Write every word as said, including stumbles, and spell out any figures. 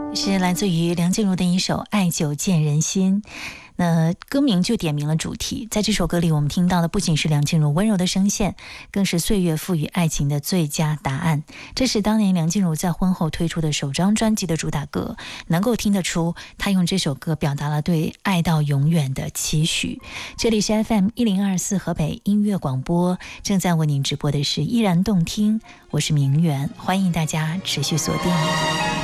是来自于梁静茹的一首《爱久见人心》。那歌名就点明了主题，在这首歌里我们听到的不仅是梁静茹温柔的声线，更是岁月赋予爱情的最佳答案。这是当年梁静茹在婚后推出的首张专辑的主打歌，能够听得出她用这首歌表达了对爱到永远的期许。这里是 F M 一零二四河北音乐广播，正在为您直播的是依然动听，我是明媛，欢迎大家持续锁定。